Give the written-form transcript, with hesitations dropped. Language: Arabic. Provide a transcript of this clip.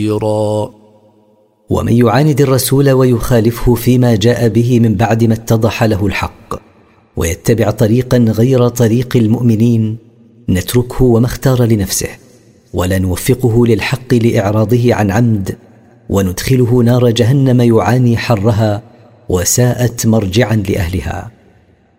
ومن يعاند الرسول ويخالفه فيما جاء به من بعد ما اتضح له الحق ويتبع طريقا غير طريق المؤمنين نتركه وما اختار لنفسه، ولا نوفقه للحق لإعراضه عن عمد، وندخله نار جهنم يعاني حرها وساءت مرجعا لأهلها.